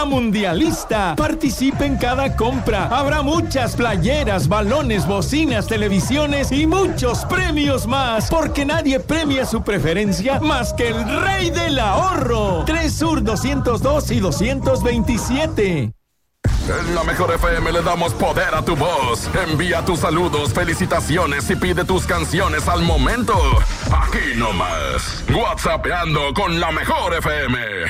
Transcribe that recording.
La Mundialista. Participe en cada compra. Habrá muchas playeras, balones, bocinas, televisiones y muchos premios más, porque nadie premia su preferencia más que el rey del ahorro. 3 Sur 202 y 227. En la Mejor FM le damos poder a tu voz. Envía tus saludos, felicitaciones y pide tus canciones al momento. Aquí nomás, WhatsAppeando con la Mejor FM.